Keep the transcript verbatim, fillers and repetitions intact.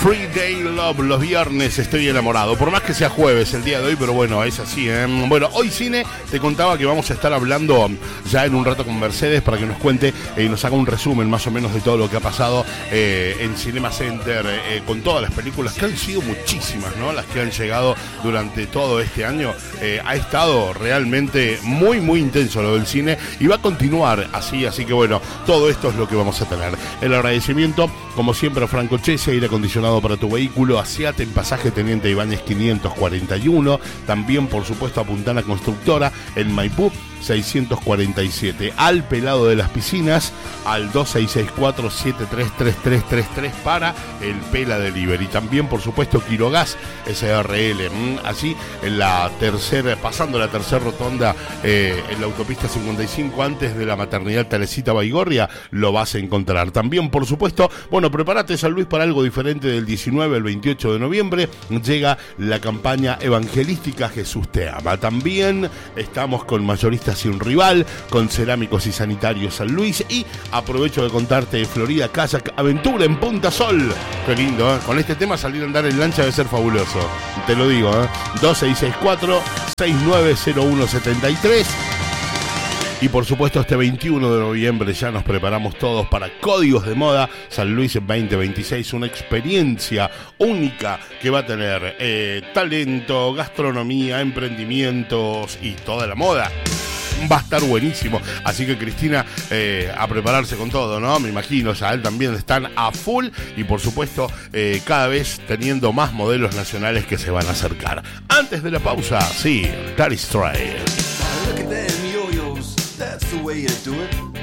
Free Day Love, los viernes estoy enamorado. Por más que sea jueves el día de hoy, pero bueno, es así, ¿eh? Bueno, hoy cine, te contaba que vamos a estar hablando ya en un rato con Mercedes para que nos cuente y eh, nos haga un resumen más o menos de todo lo que ha pasado eh, en Cinema Center, eh, con todas las películas, que han sido muchísimas, ¿no? Las que han llegado durante todo este año. Eh, ha estado realmente muy, muy intenso lo del cine y va a continuar así, así que bueno, todo esto es lo que vamos a tener. El agradecimiento, como siempre, a Franco Chese, aire acondicionado para tu vehículo, Asiate en pasaje Teniente Ibáñez quinientos cuarenta y uno, también por supuesto a Puntana Constructora en Maipú seiscientos cuarenta y siete, al Pelado de las Piscinas, al dos seis seis cuatro siete tres tres tres tres tres para el Pela Delivery, también por supuesto Quirogas S R L, así en la tercera, pasando la tercera rotonda eh, en la autopista cincuenta y cinco, antes de la maternidad Teresita Baigorria, lo vas a encontrar. También por supuesto, bueno, prepárate San Luis para algo diferente. Del diecinueve al veintiocho de noviembre llega la campaña evangelística Jesús te ama. También estamos con Mayoristas Sin Rival, con Cerámicos y Sanitarios San Luis, y aprovecho de contarte Florida Kayak Aventura en Punta Sol. Qué lindo, ¿eh? Con este tema salir a andar en lancha debe ser fabuloso, te lo digo, ¿eh? dos seis seis cuatro seis nueve cero uno siete tres. Y por supuesto este veintiuno de noviembre ya nos preparamos todos para Códigos de Moda San Luis veinte veintiséis, una experiencia única que va a tener eh, talento, gastronomía, emprendimientos y toda la moda. Va a estar buenísimo, así que Cristina, eh, a prepararse con todo, ¿no? Me imagino, ya él también están a full y por supuesto eh, cada vez teniendo más modelos nacionales que se van a acercar. Antes de la pausa, sí, Daddy Style. Look at them yo-yos, that's the way you do it.